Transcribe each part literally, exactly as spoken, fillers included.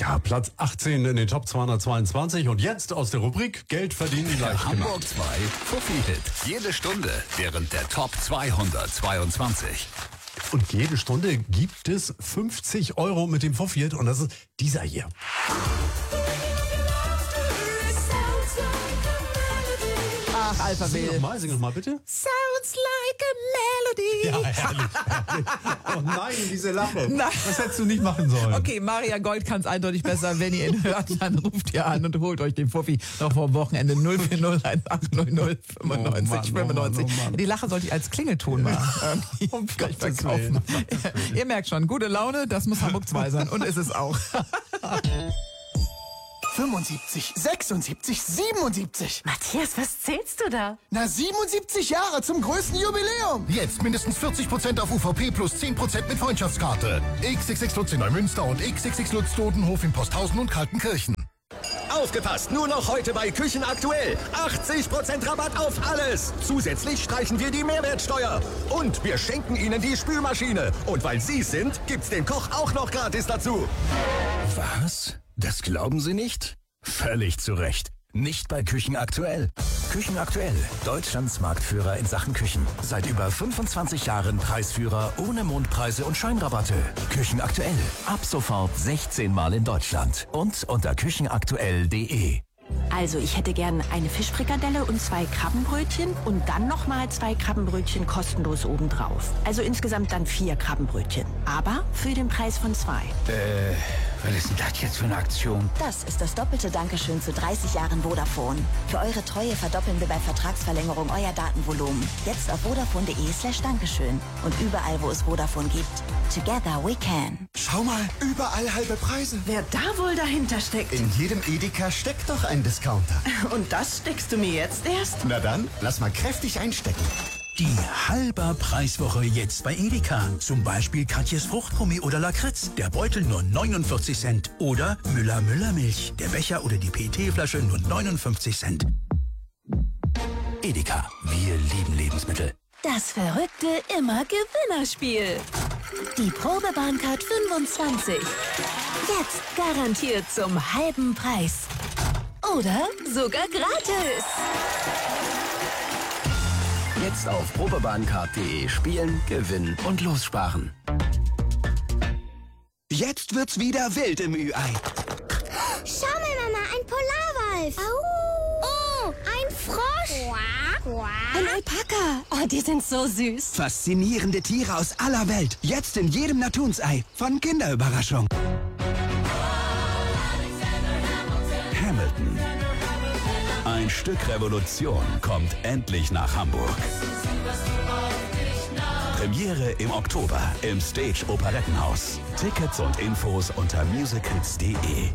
Ja, Platz achtzehn in den Top zweihundertzweiundzwanzig und jetzt aus der Rubrik Geld verdienen leicht gemacht. Hamburg zwei Fuffi-Hit. Jede Stunde während der Top zweihundertzweiundzwanzig. Und jede Stunde gibt es fünfzig Euro mit dem Fuffi-Hit und das ist dieser hier. Ach, Alpha Sing Will. nochmal, sing nochmal bitte. Sounds like a melody. Ja, herrlich, herrlich. Oh nein, diese Lache. Nein. Das hättest du nicht machen sollen. Okay, Maria Gold kann es eindeutig besser. Wenn ihr ihn hört, dann ruft ihr an und holt euch den Fuffi noch vor dem Wochenende. null vier null eins acht null null fünfundneunzig fünfundneunzig. Oh Mann, oh Mann. Die Lache sollte ich als Klingelton mal Um gleich Gottes verkaufen. Willen. ihr, ihr merkt schon, gute Laune, das muss Hamburg zwei sein. Und ist es auch. fünfundsiebzig, sechsundsiebzig, siebenundsiebzig. Matthias, was zählst du da? Na, siebenundsiebzig Jahre zum größten Jubiläum. Jetzt mindestens vierzig Prozent auf U V P plus zehn Prozent mit Freundschaftskarte. X X X Lutz in Neumünster und X X X Lutz Dodenhof in Posthausen und Kaltenkirchen. Aufgepasst, nur noch heute bei Küchen aktuell. achtzig Prozent Rabatt auf alles. Zusätzlich streichen wir die Mehrwertsteuer. Und wir schenken Ihnen die Spülmaschine. Und weil Sie es sind, gibt's den Koch auch noch gratis dazu. Was? Das glauben Sie nicht? Völlig zu Recht. Nicht bei Küchen aktuell. Küchen aktuell, Deutschlands Marktführer in Sachen Küchen. Seit über fünfundzwanzig Jahren Preisführer ohne Mondpreise und Scheinrabatte. Küchen aktuell, ab sofort sechzehn Mal in Deutschland und unter küchenaktuell punkt de. Also, ich hätte gern eine Fischfrikadelle und zwei Krabbenbrötchen und dann nochmal zwei Krabbenbrötchen kostenlos obendrauf. Also insgesamt dann vier Krabbenbrötchen. Aber für den Preis von zwei. Äh, was ist denn das jetzt für eine Aktion? Das ist das doppelte Dankeschön zu dreißig Jahren Vodafone. Für eure Treue verdoppeln wir bei Vertragsverlängerung euer Datenvolumen. Jetzt auf vodafone punkt de slash Dankeschön. Und überall, wo es Vodafone gibt. Together we can. Schau mal, überall halbe Preise. Wer da wohl dahinter steckt? In jedem Edeka steckt doch ein Discounter. Und das steckst du mir jetzt erst? Na dann, lass mal kräftig einstecken. Die halber Preiswoche jetzt bei Edeka. Zum Beispiel Katjes Fruchtgummi oder Lakritz. Der Beutel nur neunundvierzig Cent. Oder Müller-Müller-Milch. Der Becher oder die P E T-Flasche nur neunundfünfzig Cent. Edeka, wir lieben Lebensmittel. Das verrückte Immer-Gewinnerspiel. Die Probebahncard fünfundzwanzig. Jetzt garantiert zum halben Preis. Oder sogar gratis. Jetzt auf probebahncard punkt de spielen, gewinnen und lossparen. Jetzt wird's wieder wild im Ü-Ei. Schau mal, Mama, ein Polarwolf. Au. Oh, ein Frosch. Ein Alpaka. Oh, die sind so süß. Faszinierende Tiere aus aller Welt. Jetzt in jedem Natunsei von Kinderüberraschung. Hamilton. Ein Stück Revolution kommt endlich nach Hamburg. Premiere im Oktober im Stage Operettenhaus. Tickets und Infos unter musicals punkt de.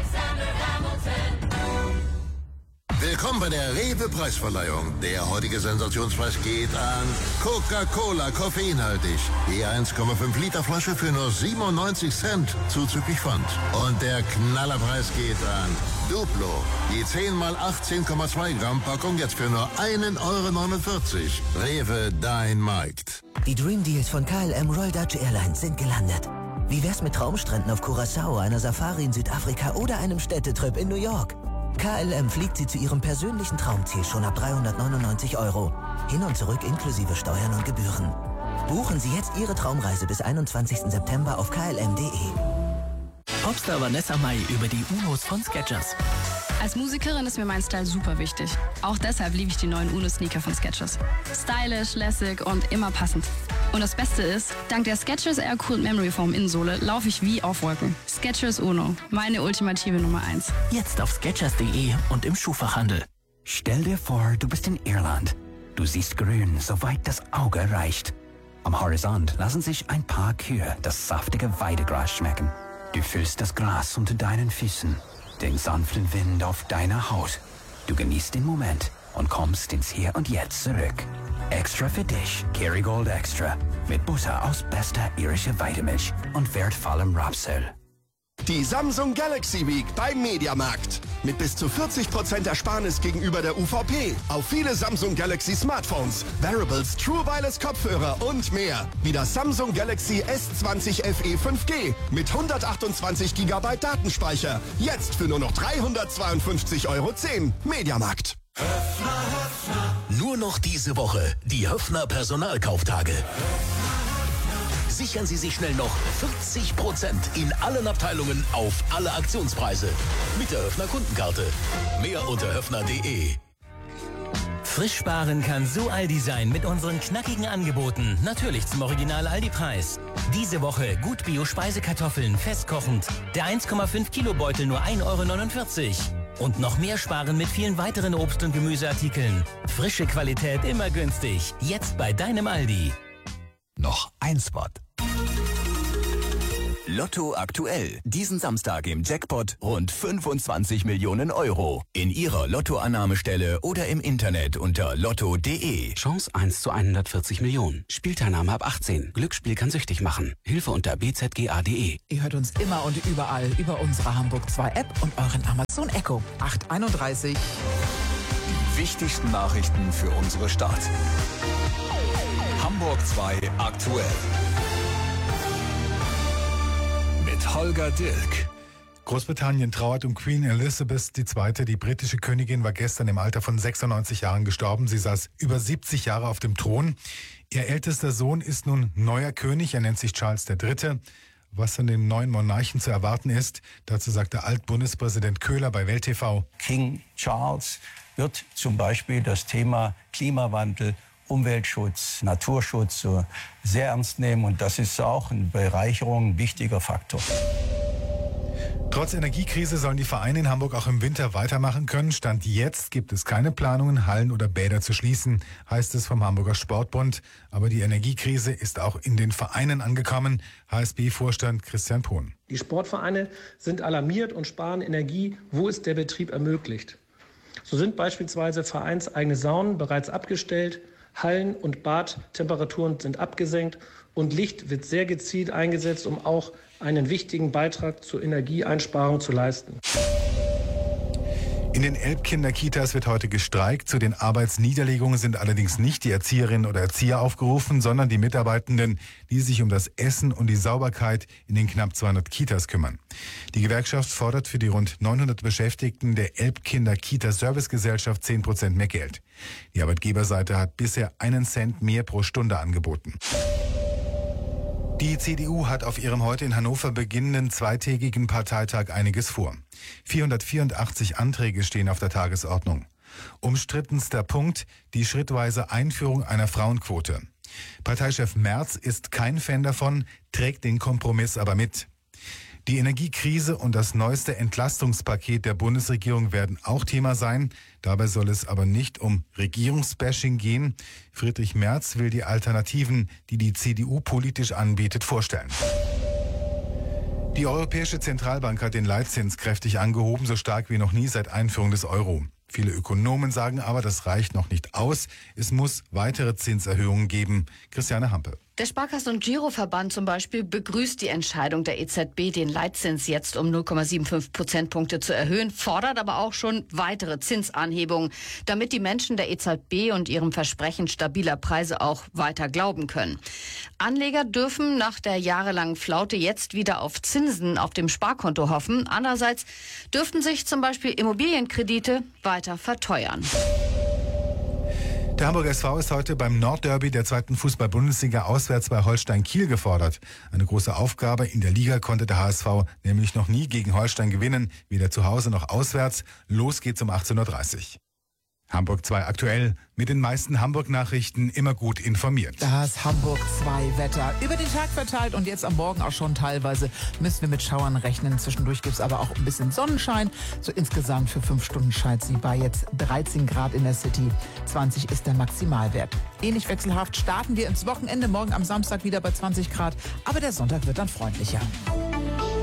Willkommen bei der Rewe-Preisverleihung. Der heutige Sensationspreis geht an Coca-Cola, koffeinhaltig. Die eins Komma fünf Liter Flasche für nur siebenundneunzig Cent, zuzüglich Pfand. Und der Knallerpreis geht an Duplo. Die zehn mal achtzehn Komma zwei Gramm Packung jetzt für nur ein Euro neunundvierzig. Rewe, dein Markt. Die Dream Deals von K L M Royal Dutch Airlines sind gelandet. Wie wär's mit Traumstränden auf Curaçao, einer Safari in Südafrika oder einem Städtetrip in New York? K L M fliegt Sie zu Ihrem persönlichen Traumziel schon ab dreihundertneunundneunzig Euro. Hin und zurück inklusive Steuern und Gebühren. Buchen Sie jetzt Ihre Traumreise bis einundzwanzigsten September auf k l m punkt de. Popstar Vanessa Mai über die Unos von Skechers. Als Musikerin ist mir mein Style super wichtig. Auch deshalb liebe ich die neuen Uno-Sneaker von Skechers. Stylish, lässig und immer passend. Und das Beste ist, dank der Skechers Air Cool Memory Foam Innensohle laufe ich wie auf Wolken. Skechers Uno, meine ultimative Nummer eins. Jetzt auf skechers punkt de und im Schuhfachhandel. Stell dir vor, du bist in Irland. Du siehst grün, soweit das Auge reicht. Am Horizont lassen sich ein paar Kühe das saftige Weidegras schmecken. Du fühlst das Gras unter deinen Füßen, den sanften Wind auf deiner Haut. Du genießt den Moment und kommst ins Hier und Jetzt zurück. Extra für dich, Kerrygold Extra. Mit Butter aus bester irischer Weidemilch und wertvollem Rapsöl. Die Samsung Galaxy Week beim Mediamarkt. Mit bis zu vierzig Prozent Ersparnis gegenüber der U V P. Auf viele Samsung Galaxy Smartphones, Wearables, True Wireless Kopfhörer und mehr. Wie das Samsung Galaxy S zwanzig F E fünf G mit hundertachtundzwanzig Gigabyte Datenspeicher. Jetzt für nur noch dreihundertzweiundfünfzig Euro zehn. Mediamarkt. Nur noch diese Woche die Höffner Personalkauftage. Sichern Sie sich schnell noch vierzig Prozent in allen Abteilungen auf alle Aktionspreise. Mit der Höffner Kundenkarte. Mehr unter höffner punkt de. Frisch sparen kann so Aldi sein mit unseren knackigen Angeboten. Natürlich zum Original Aldi-Preis. Diese Woche gut Bio-Speisekartoffeln, festkochend. Der eins Komma fünf Kilo Beutel nur ein Euro neunundvierzig. Und noch mehr sparen mit vielen weiteren Obst- und Gemüseartikeln. Frische Qualität immer günstig. Jetzt bei deinem Aldi. Noch ein Spot. Lotto aktuell. Diesen Samstag im Jackpot rund fünfundzwanzig Millionen Euro. In Ihrer Lottoannahmestelle oder im Internet unter lotto punkt de. Chance eins zu hundertvierzig Millionen. Spielteilnahme ab achtzehn. Glücksspiel kann süchtig machen. Hilfe unter b z g a punkt de. Ihr hört uns immer und überall über unsere Hamburg zwei App und euren Amazon Echo. acht einunddreißig. Die wichtigsten Nachrichten für unsere Stadt. Hamburg zwei aktuell. Mit Holger Dilk. Großbritannien trauert um Queen Elizabeth die Zweite. Die britische Königin war gestern im Alter von sechsundneunzig Jahren gestorben. Sie saß über siebzig Jahre auf dem Thron. Ihr ältester Sohn ist nun neuer König. Er nennt sich Charles der Dritte. Was von dem neuen Monarchen zu erwarten ist, dazu sagte Altbundespräsident Köhler bei Welt T V. King Charles wird zum Beispiel das Thema Klimawandel, Umweltschutz, Naturschutz so sehr ernst nehmen. Und das ist auch eine Bereicherung, ein wichtiger Faktor. Trotz Energiekrise sollen die Vereine in Hamburg auch im Winter weitermachen können. Stand jetzt gibt es keine Planungen, Hallen oder Bäder zu schließen, heißt es vom Hamburger Sportbund. Aber die Energiekrise ist auch in den Vereinen angekommen. H S B-Vorstand Christian Pohn. Die Sportvereine sind alarmiert und sparen Energie, wo es der Betrieb ermöglicht. So sind beispielsweise vereinseigene Saunen bereits abgestellt, Hallen- und Badtemperaturen sind abgesenkt und Licht wird sehr gezielt eingesetzt, um auch einen wichtigen Beitrag zur Energieeinsparung zu leisten. In den Elbkinder-Kitas wird heute gestreikt. Zu den Arbeitsniederlegungen sind allerdings nicht die Erzieherinnen oder Erzieher aufgerufen, sondern die Mitarbeitenden, die sich um das Essen und die Sauberkeit in den knapp zweihundert Kitas kümmern. Die Gewerkschaft fordert für die rund neunhundert Beschäftigten der Elbkinder-Kita-Service-Gesellschaft zehn Prozent mehr Geld. Die Arbeitgeberseite hat bisher einen Cent mehr pro Stunde angeboten. Die C D U hat auf ihrem heute in Hannover beginnenden zweitägigen Parteitag einiges vor. vierhundertvierundachtzig Anträge stehen auf der Tagesordnung. Umstrittenster Punkt, die schrittweise Einführung einer Frauenquote. Parteichef Merz ist kein Fan davon, trägt den Kompromiss aber mit. Die Energiekrise und das neueste Entlastungspaket der Bundesregierung werden auch Thema sein. Dabei soll es aber nicht um Regierungsbashing gehen. Friedrich Merz will die Alternativen, die die C D U politisch anbietet, vorstellen. Die Europäische Zentralbank hat den Leitzins kräftig angehoben, so stark wie noch nie seit Einführung des Euro. Viele Ökonomen sagen aber, das reicht noch nicht aus. Es muss weitere Zinserhöhungen geben. Christiane Hampe. Der Sparkassen- und Giroverband zum Beispiel begrüßt die Entscheidung der E Z B, den Leitzins jetzt um null Komma fünfundsiebzig Prozentpunkte zu erhöhen, fordert aber auch schon weitere Zinsanhebungen, damit die Menschen der E Z B und ihrem Versprechen stabiler Preise auch weiter glauben können. Anleger dürfen nach der jahrelangen Flaute jetzt wieder auf Zinsen auf dem Sparkonto hoffen. Andererseits dürften sich zum Beispiel Immobilienkredite weiter verteuern. Der Hamburger S V ist heute beim Nordderby der zweiten Fußball-Bundesliga auswärts bei Holstein Kiel gefordert. Eine große Aufgabe. In der Liga konnte der H S V nämlich noch nie gegen Holstein gewinnen, weder zu Hause noch auswärts. Los geht's um achtzehn Uhr dreißig. Hamburg zwei aktuell, mit den meisten Hamburg-Nachrichten immer gut informiert. Das Hamburg zwei Wetter. Über den Tag verteilt und jetzt am Morgen auch schon teilweise müssen wir mit Schauern rechnen. Zwischendurch gibt es aber auch ein bisschen Sonnenschein. So insgesamt für fünf Stunden scheint sie bei jetzt dreizehn Grad in der City. zwanzig ist der Maximalwert. Ähnlich wechselhaft starten wir ins Wochenende. Morgen am Samstag wieder bei zwanzig Grad. Aber der Sonntag wird dann freundlicher.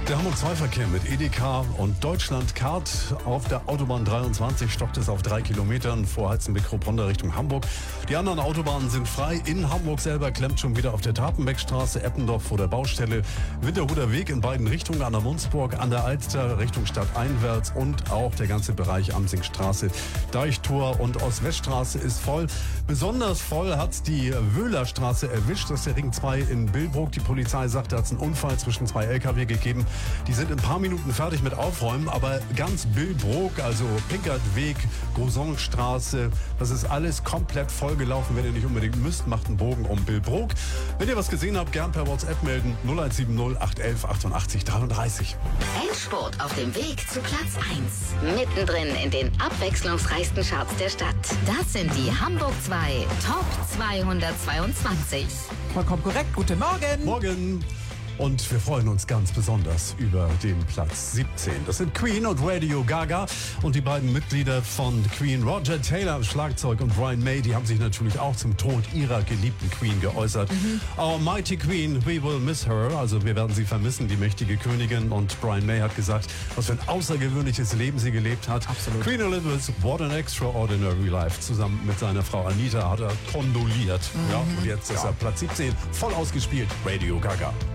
Der Hamburg zwei Verkehr mit Edeka und Deutschlandcard. Auf der Autobahn dreiundzwanzig stockt es auf drei Kilometern vor Heizenbeck-Kropronda Richtung Hamburg. Die anderen Autobahnen sind frei. In Hamburg selber klemmt schon wieder auf der Tapenbeckstraße, Eppendorf vor der Baustelle. Winterhuder Weg in beiden Richtungen, an der Munzburg, an der Alster Richtung Stadteinwärts und auch der ganze Bereich Amsingstraße, Deichtor und Ost-West-Straße ist voll. Besonders voll hat die Wöhlerstraße erwischt. Das ist der Ring zwei in Billbrook. Die Polizei sagt, da hat es einen Unfall zwischen zwei L K W gegeben. Die sind in ein paar Minuten fertig mit Aufräumen, aber ganz Billbrook, also Pinkertweg, Grosonstraße, das ist alles komplett vollgelaufen. Wenn ihr nicht unbedingt müsst, macht einen Bogen um Billbrook. Wenn ihr was gesehen habt, gern per WhatsApp melden. null eins sieben null acht eins eins achtundachtzig dreiunddreißig. Endspurt auf dem Weg zu Platz eins. Mittendrin in den abwechslungsreichsten Charts der Stadt. Das sind die Hamburg zwei Top zweihundertzweiundzwanzig. Vollkommen korrekt. Guten Morgen. Morgen. Und wir freuen uns ganz besonders über den Platz siebzehn. Das sind Queen und Radio Gaga. Und die beiden Mitglieder von Queen, Roger Taylor am Schlagzeug und Brian May, die haben sich natürlich auch zum Tod ihrer geliebten Queen geäußert. Mhm. Our mighty Queen, we will miss her. Also wir werden sie vermissen, die mächtige Königin. Und Brian May hat gesagt, was für ein außergewöhnliches Leben sie gelebt hat. Absolut. Queen Elizabeth, what an extraordinary life. Zusammen mit seiner Frau Anita hat er kondoliert. Mhm. Ja, und jetzt ist er Platz siebzehn, voll ausgespielt. Radio Gaga.